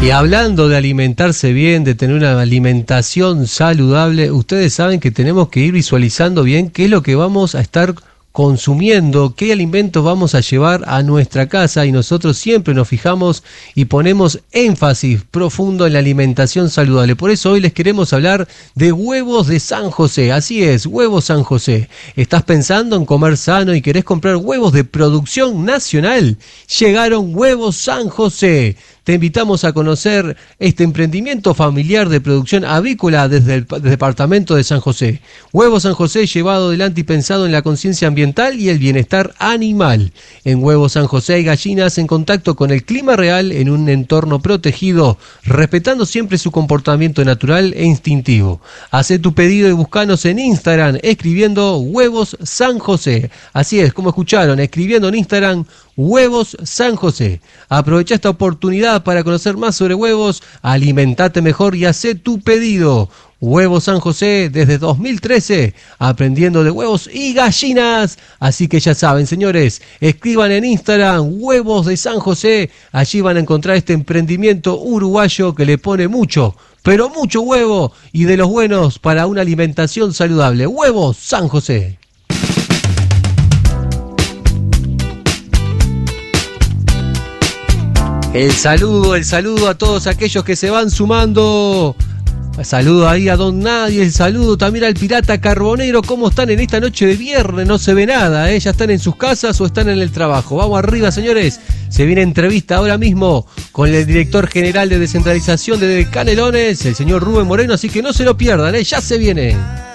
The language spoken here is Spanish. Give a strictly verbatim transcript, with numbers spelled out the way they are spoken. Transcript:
Y hablando de alimentarse bien, de tener una alimentación saludable, ustedes saben que tenemos que ir visualizando bien qué es lo que vamos a estar consumiendo, qué alimentos vamos a llevar a nuestra casa, y nosotros siempre nos fijamos y ponemos énfasis profundo en la alimentación saludable. Por eso hoy les queremos hablar de huevos de San José. Así es, huevos San José. ¿Estás pensando en comer sano y querés comprar huevos de producción nacional? Llegaron Huevos San José. Te invitamos a conocer este emprendimiento familiar de producción avícola desde el departamento de San José. Huevos San José, llevado adelante y pensado en la conciencia ambiental y el bienestar animal. En Huevos San José hay gallinas en contacto con el clima real en un entorno protegido, respetando siempre su comportamiento natural e instintivo. Hacé tu pedido y búscanos en Instagram escribiendo Huevos San José. Así es, como escucharon, escribiendo en Instagram Huevos San José. Aprovecha esta oportunidad para conocer más sobre huevos, alimentate mejor y hacé tu pedido. Huevos San José desde dos mil trece, aprendiendo de huevos y gallinas. Así que ya saben, señores, escriban en Instagram Huevos de San José. Allí van a encontrar este emprendimiento uruguayo que le pone mucho, pero mucho huevo, y de los buenos para una alimentación saludable. Huevos San José. El saludo, el saludo a todos aquellos que se van sumando. Saludo ahí a Don Nadie, el saludo también al Pirata Carbonero. ¿Cómo están en esta noche de viernes? No se ve nada, ¿eh? ¿Ya están en sus casas o están en el trabajo? Vamos arriba, señores. Se viene entrevista ahora mismo con el director general de descentralización de Canelones, el señor Rubén Moreno, así que no se lo pierdan, ¿eh? Ya se viene.